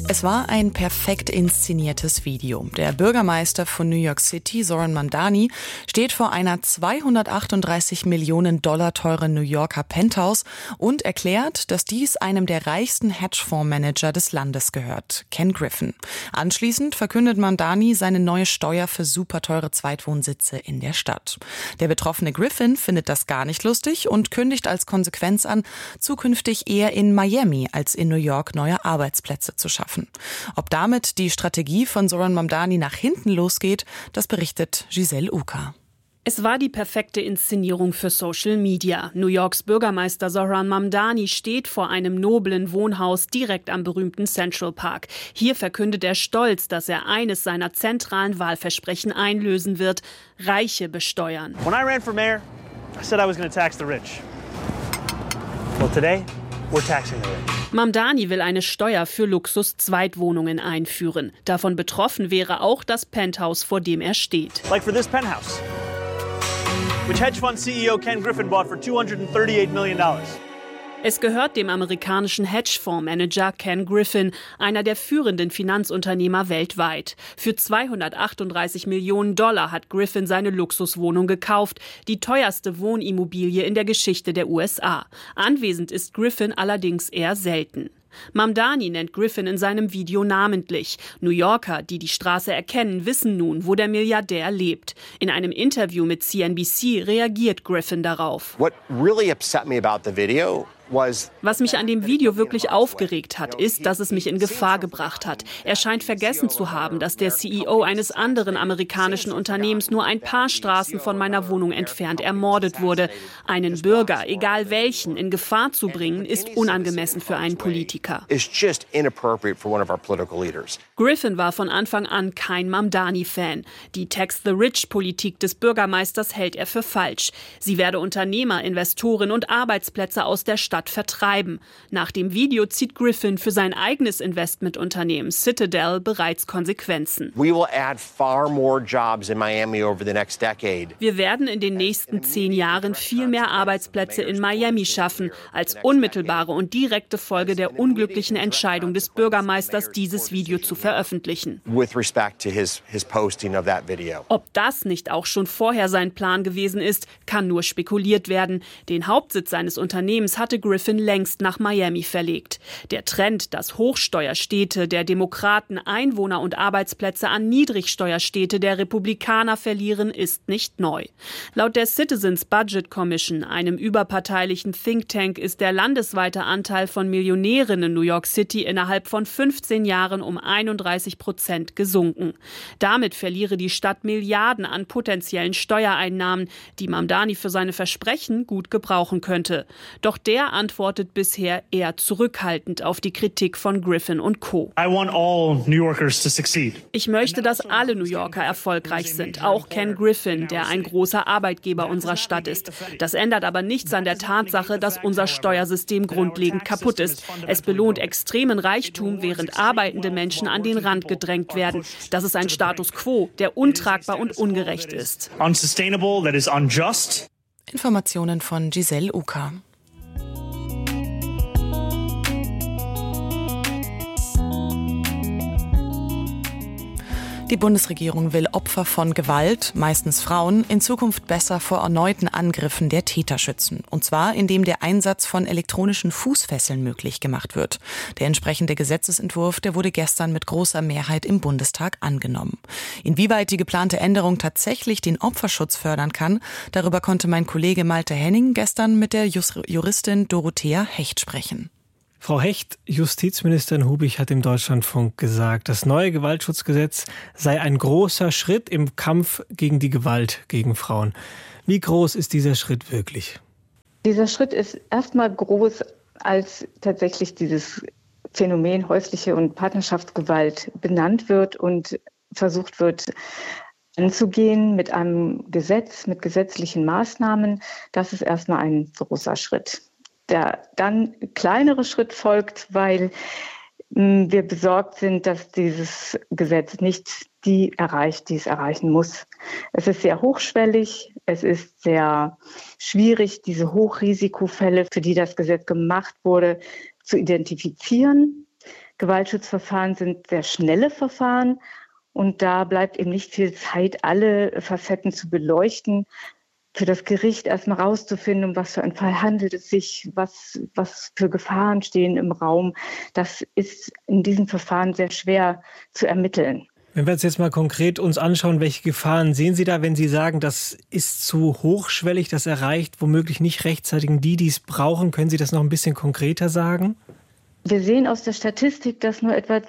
Es war ein perfekt inszeniertes Video. Der Bürgermeister von New York City, Zoran Mamdani, steht vor einer 238 Millionen Dollar teuren New Yorker Penthouse und erklärt, dass dies einem der reichsten Hedgefondsmanager des Landes gehört, Ken Griffin. Anschließend verkündet Mamdani seine neue Steuer für superteure Zweitwohnsitze in der Stadt. Der betroffene Griffin findet das gar nicht lustig und kündigt als Konsequenz an, zukünftig eher in Miami als in New York neue Arbeitsplätze zu schaffen. Ob damit die Strategie von Zoran Mamdani nach hinten losgeht, das berichtet Giselle Uka. Es war die perfekte Inszenierung für Social Media. New Yorks Bürgermeister Zoran Mamdani steht vor einem noblen Wohnhaus direkt am berühmten Central Park. Hier verkündet er stolz, dass er eines seiner zentralen Wahlversprechen einlösen wird: Reiche besteuern. When I ran for mayor, I said I was going to tax the rich. Well, today we're taxing the rich. Mamdani will eine Steuer für Luxus-Zweitwohnungen einführen. Davon betroffen wäre auch das Penthouse, vor dem er steht. Like for this penthouse, which hedge fund CEO Ken Griffin bought for $238 million. Es gehört dem amerikanischen Hedgefondsmanager Ken Griffin, einer der führenden Finanzunternehmer weltweit. Für 238 Millionen Dollar hat Griffin seine Luxuswohnung gekauft, die teuerste Wohnimmobilie in der Geschichte der USA. Anwesend ist Griffin allerdings eher selten. Mamdani nennt Griffin in seinem Video namentlich. New Yorker, die die Straße erkennen, wissen nun, wo der Milliardär lebt. In einem Interview mit CNBC reagiert Griffin darauf. What really upset me about the video Was mich an dem Video wirklich aufgeregt hat, ist, dass es mich in Gefahr gebracht hat. Er scheint vergessen zu haben, dass der CEO eines anderen amerikanischen Unternehmens nur ein paar Straßen von meiner Wohnung entfernt ermordet wurde. Einen Bürger, egal welchen, in Gefahr zu bringen, ist unangemessen für einen Politiker. Griffin war von Anfang an kein Mamdani-Fan. Die Tax-the-Rich-Politik des Bürgermeisters hält er für falsch. Sie werde Unternehmer, Investoren und Arbeitsplätze aus der Stadt vertreiben. Nach dem Video zieht Griffin für sein eigenes Investmentunternehmen Citadel bereits Konsequenzen. Wir werden in den nächsten 10 Jahren viel mehr Arbeitsplätze in Miami schaffen, als unmittelbare und direkte Folge der unglücklichen Entscheidung des Bürgermeisters, dieses Video zu veröffentlichen. Ob das nicht auch schon vorher sein Plan gewesen ist, kann nur spekuliert werden. Den Hauptsitz seines Unternehmens hatte Griffin längst nach Miami verlegt. Der Trend, dass Hochsteuerstädte der Demokraten Einwohner und Arbeitsplätze an Niedrigsteuerstädte der Republikaner verlieren, ist nicht neu. Laut der Citizens Budget Commission, einem überparteilichen Think Tank, ist der landesweite Anteil von Millionären in New York City innerhalb von 15 Jahren um 31% gesunken. Damit verliere die Stadt Milliarden an potenziellen Steuereinnahmen, die Mamdani für seine Versprechen gut gebrauchen könnte. Doch der antwortet bisher eher zurückhaltend auf die Kritik von Griffin und Co. Ich möchte, dass alle New Yorker erfolgreich sind, auch Ken Griffin, der ein großer Arbeitgeber unserer Stadt ist. Das ändert aber nichts an der Tatsache, dass unser Steuersystem grundlegend kaputt ist. Es belohnt extremen Reichtum, während arbeitende Menschen an den Rand gedrängt werden. Das ist ein Status quo, der untragbar und ungerecht ist. Informationen von Giselle Uka. Die Bundesregierung will Opfer von Gewalt, meistens Frauen, in Zukunft besser vor erneuten Angriffen der Täter schützen. Und zwar, indem der Einsatz von elektronischen Fußfesseln möglich gemacht wird. Der entsprechende Gesetzesentwurf, der wurde gestern mit großer Mehrheit im Bundestag angenommen. Inwieweit die geplante Änderung tatsächlich den Opferschutz fördern kann, darüber konnte mein Kollege Malte Henning gestern mit der Juristin Dorothea Hecht sprechen. Frau Hecht, Justizministerin Hubig hat im Deutschlandfunk gesagt, das neue Gewaltschutzgesetz sei ein großer Schritt im Kampf gegen die Gewalt gegen Frauen. Wie groß ist dieser Schritt wirklich? Dieser Schritt ist erstmal groß, als tatsächlich dieses Phänomen häusliche und Partnerschaftsgewalt benannt wird und versucht wird anzugehen mit einem Gesetz, mit gesetzlichen Maßnahmen. Das ist erstmal ein großer Schritt. Der dann kleinere Schritt folgt, weil wir besorgt sind, dass dieses Gesetz nicht die erreicht, die es erreichen muss. Es ist sehr hochschwellig, es ist sehr schwierig, diese Hochrisikofälle, für die das Gesetz gemacht wurde, zu identifizieren. Gewaltschutzverfahren sind sehr schnelle Verfahren und da bleibt eben nicht viel Zeit, alle Facetten zu beleuchten. Für das Gericht erstmal rauszufinden, um was für einen Fall handelt es sich, was für Gefahren stehen im Raum. Das ist in diesem Verfahren sehr schwer zu ermitteln. Wenn wir uns jetzt mal konkret uns anschauen, welche Gefahren sehen Sie da, wenn Sie sagen, das ist zu hochschwellig, das erreicht womöglich nicht rechtzeitig die es brauchen? Können Sie das noch ein bisschen konkreter sagen? Wir sehen aus der Statistik, dass nur etwa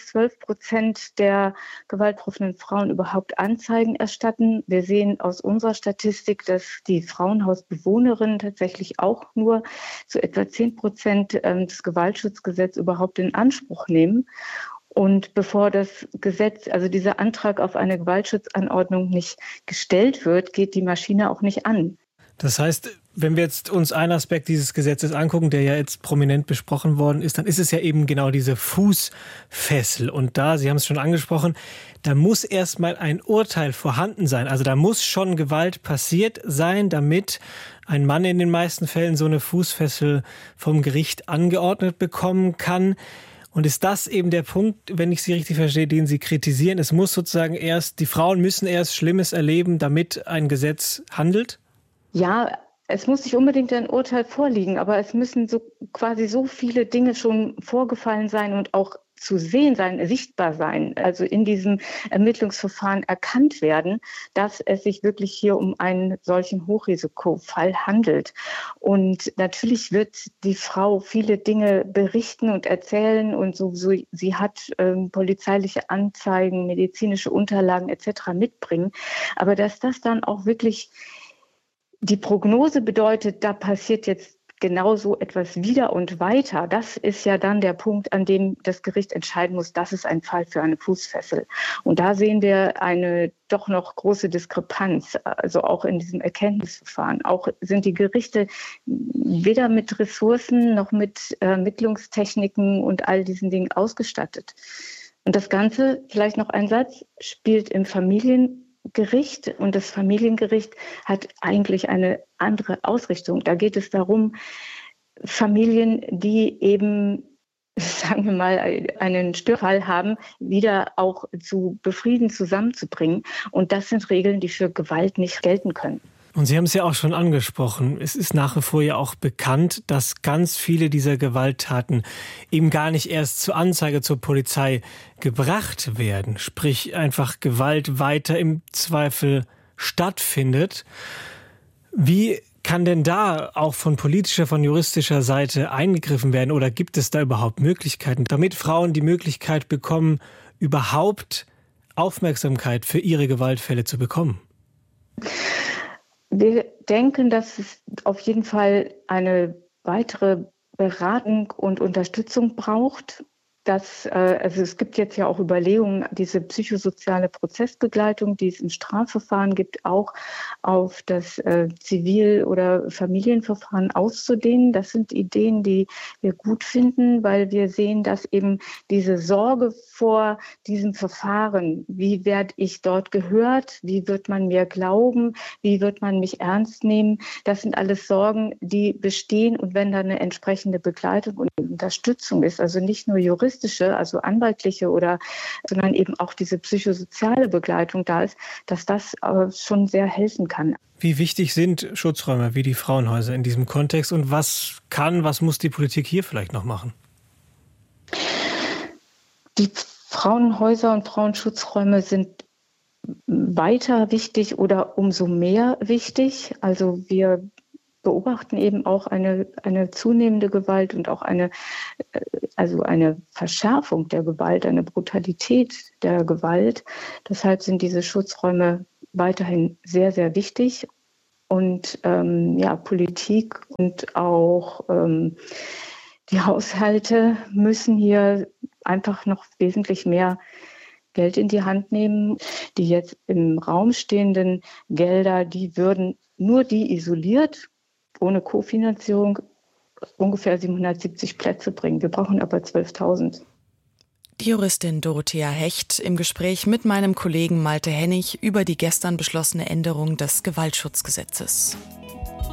10-12% der gewaltbetroffenen Frauen überhaupt Anzeigen erstatten. Wir sehen aus unserer Statistik, dass die Frauenhausbewohnerinnen tatsächlich auch nur zu etwa 10% das Gewaltschutzgesetz überhaupt in Anspruch nehmen. Und bevor das Gesetz, also dieser Antrag auf eine Gewaltschutzanordnung nicht gestellt wird, geht die Maschine auch nicht an. Das heißt, wenn wir jetzt uns einen Aspekt dieses Gesetzes angucken, der ja jetzt prominent besprochen worden ist, dann ist es ja eben genau diese Fußfessel. Und da, Sie haben es schon angesprochen, da muss erstmal ein Urteil vorhanden sein. Also da muss schon Gewalt passiert sein, damit ein Mann in den meisten Fällen so eine Fußfessel vom Gericht angeordnet bekommen kann. Und ist das eben der Punkt, wenn ich Sie richtig verstehe, den Sie kritisieren? Es muss sozusagen die Frauen müssen erst Schlimmes erleben, damit ein Gesetz handelt? Ja, es muss nicht unbedingt ein Urteil vorliegen, aber es müssen quasi so viele Dinge schon vorgefallen sein und auch zu sehen sein, sichtbar sein, also in diesem Ermittlungsverfahren erkannt werden, dass es sich wirklich hier um einen solchen Hochrisikofall handelt. Und natürlich wird die Frau viele Dinge berichten und erzählen und sie hat polizeiliche Anzeigen, medizinische Unterlagen etc. mitbringen. Aber dass das dann auch wirklich die Prognose bedeutet, da passiert jetzt genau so etwas wieder und weiter. Das ist ja dann der Punkt, an dem das Gericht entscheiden muss, das ist ein Fall für eine Fußfessel. Und da sehen wir eine doch noch große Diskrepanz, also auch in diesem Erkenntnisverfahren. Auch sind die Gerichte weder mit Ressourcen noch mit Ermittlungstechniken und all diesen Dingen ausgestattet. Und das Ganze, vielleicht noch ein Satz, spielt im Familiengericht und das Familiengericht hat eigentlich eine andere Ausrichtung. Da geht es darum, Familien, die eben, sagen wir mal, einen Störfall haben, wieder auch zu befrieden, zusammenzubringen. Und das sind Regeln, die für Gewalt nicht gelten können. Und Sie haben es ja auch schon angesprochen. Es ist nach wie vor ja auch bekannt, dass ganz viele dieser Gewalttaten eben gar nicht erst zur Anzeige zur Polizei gebracht werden. Sprich, einfach Gewalt weiter im Zweifel stattfindet. Wie kann denn da auch von politischer, von juristischer Seite eingegriffen werden? Oder gibt es da überhaupt Möglichkeiten, damit Frauen die Möglichkeit bekommen, überhaupt Aufmerksamkeit für ihre Gewaltfälle zu bekommen? Wir denken, dass es auf jeden Fall eine weitere Beratung und Unterstützung braucht. Also es gibt jetzt ja auch Überlegungen, diese psychosoziale Prozessbegleitung, die es im Strafverfahren gibt, auch auf das Zivil- oder Familienverfahren auszudehnen. Das sind Ideen, die wir gut finden, weil wir sehen, dass eben diese Sorge vor diesem Verfahren, wie werde ich dort gehört, wie wird man mir glauben, wie wird man mich ernst nehmen, das sind alles Sorgen, die bestehen. Und wenn da eine entsprechende Begleitung und Unterstützung ist, also nicht nur juristische, also anwaltliche sondern eben auch diese psychosoziale Begleitung da ist, dass das schon sehr helfen kann. Wie wichtig sind Schutzräume wie die Frauenhäuser in diesem Kontext und was muss die Politik hier vielleicht noch machen? Die Frauenhäuser und Frauenschutzräume sind weiter wichtig oder umso mehr wichtig. Also wir beobachten eben auch eine zunehmende Gewalt und auch eine Verschärfung der Gewalt, eine Brutalität der Gewalt. Deshalb sind diese Schutzräume weiterhin sehr, sehr wichtig. Und Politik und auch die Haushalte müssen hier einfach noch wesentlich mehr Geld in die Hand nehmen. Die jetzt im Raum stehenden Gelder, die würden nur die isoliert, ohne Kofinanzierung, ungefähr 770 Plätze bringen. Wir brauchen aber 12.000. Die Juristin Dorothea Hecht im Gespräch mit meinem Kollegen Malte Hennig über die gestern beschlossene Änderung des Gewaltschutzgesetzes.